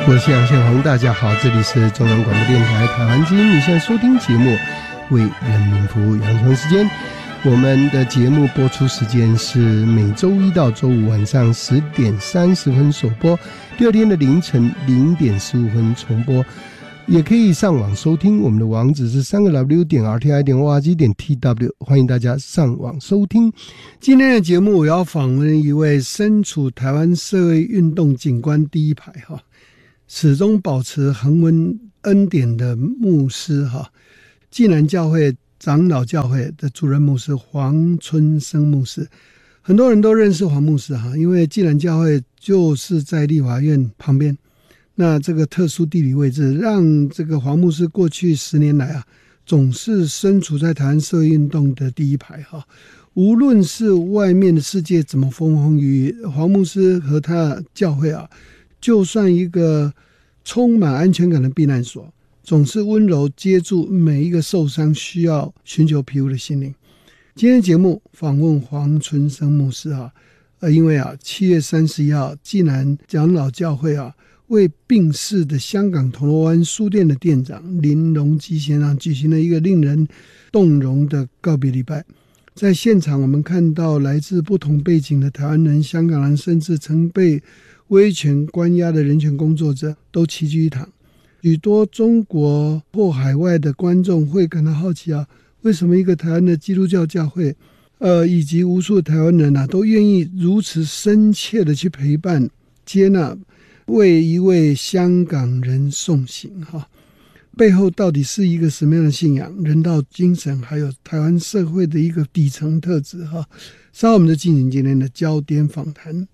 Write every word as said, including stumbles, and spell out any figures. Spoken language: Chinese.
我是杨宪宏，大家好，这里是中央广播电台台湾之音，你现在收听节目为人民服务，杨宪时间。我们的节目播出时间是每周一到周五晚上十点三十分首播，第二天的凌晨零点十五分重播。也可以上网收听，我们的网址是三个 W 点 R T I 点 O R G 点 T W， 欢迎大家上网收听。今天的节目我要访问一位身处台湾社会运动景观第一排哈，始终保持恒温恩典的牧师哈，济南教会长老教会的主任牧师黄春生牧师。很多人都认识黄牧师哈，因为济南教会就是在立法院旁边，那这个特殊地理位置让这个黄牧师过去十年来啊，总是身处在台湾社会运动的第一排哈。无论是外面的世界怎么风风雨雨，黄牧师和他的教会啊，就算一个充满安全感的避难所，总是温柔接住每一个受伤需要寻求庇护的心灵。今天节目访问黄春生牧师啊，呃，因为啊，七月三十一号，济南长老教会啊，为病逝的香港铜锣湾书店的店长林荣基先生举行了一个令人动容的告别礼拜。在现场，我们看到来自不同背景的台湾人、香港人，甚至曾被威权关押的人权工作者都齐聚一堂。许多中国或海外的观众会感到好奇啊，为什么一个台湾的基督教教会，呃，以及无数的台湾人啊，都愿意如此深切的去陪伴、接纳，为一位香港人送行哈？背后到底是一个什么样的信仰、人道精神，还有台湾社会的一个底层特质哈？稍后我们就进行今天的焦点访谈。